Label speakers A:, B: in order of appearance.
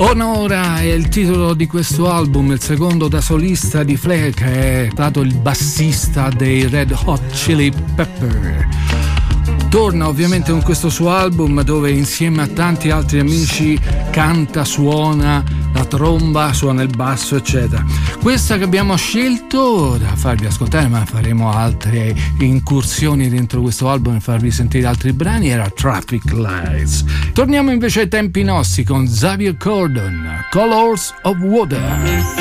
A: Onora è il titolo di questo album, il secondo da solista di Flea, che è stato il bassista dei Red Hot Chili Pepper. Torna ovviamente con questo suo album dove insieme a tanti altri amici canta, suona la tromba, suona il basso, eccetera. Questa che abbiamo scelto da farvi ascoltare, ma faremo altre incursioni dentro questo album e farvi sentire altri brani, era Traffic Lights. Torniamo invece ai tempi nostri con Xavier Gordon, Colors of Water.